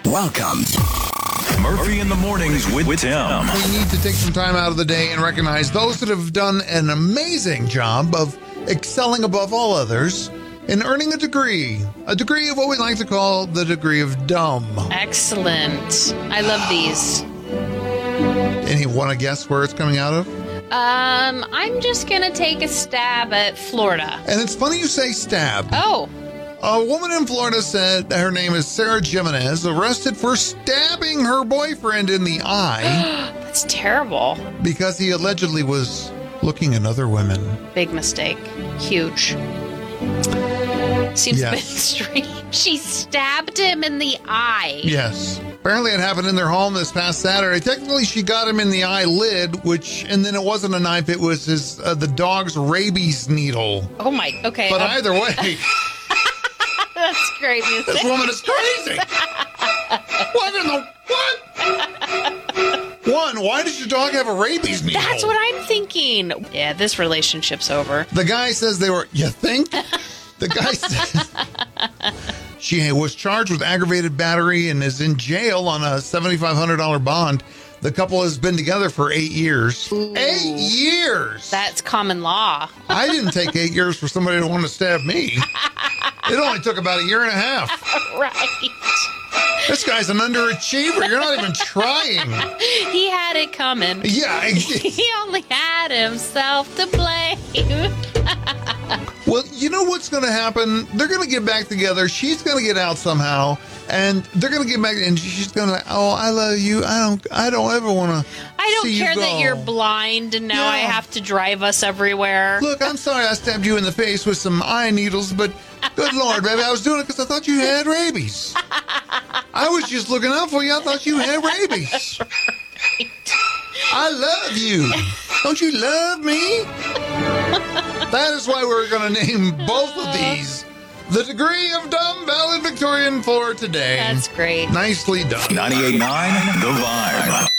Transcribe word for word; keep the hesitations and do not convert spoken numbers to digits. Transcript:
Welcome. Murphy in the Mornings with, with Tim. We need to take some time out of the day and recognize those that have done an amazing job of excelling above all others in earning a degree. A degree of what we like to call the degree of dumb. Excellent. I love these. And you want to guess where it's coming out of? Um, I'm just going to take a stab at Florida. And it's funny you say stab. Oh. A woman in Florida said her name is Sarah Jimenez, arrested for stabbing her boyfriend in the eye That's terrible. because he allegedly was looking at other women. Big mistake. Huge. Seems Yes. a bit strange. She stabbed him in the eye. Yes. Apparently it happened in their home this past Saturday. Technically, she got him in the eyelid, which, and then it wasn't a knife, it was his uh, the dog's rabies needle. Oh my, okay. But um, either way, That's great music. this woman is crazy. What in the, what? One, why does your dog have a rabies needle? That's what I'm thinking. Yeah, this relationship's over. The guy says they were, you think? The guy says she was charged with aggravated battery and is in jail on a seventy-five hundred dollars bond. The couple has been together for eight years. Ooh. Eight years! That's common law. I didn't take eight years for somebody to want to stab me. It only took about a year and a half. Right. This guy's an underachiever. You're not even trying. He had it coming. Yeah. He only had himself to blame. Well, you know what's going to happen? They're going to get back together. She's going to get out somehow, and they're going to get back, and she's going to like, oh, I love you. I don't, I don't ever want to. I don't see care you that go. you're blind and now Yeah. I have to drive us everywhere. Look, I'm sorry I stabbed you in the face with some eye needles, but good Lord, baby, I was doing it because I thought you had rabies. I was just looking out for you. I thought you had rabies. I love you. Don't you love me? That is why we're going to name both of these the degree of dumb valedictorian for today. That's great. Nicely done. ninety-eight point nine The Vibe.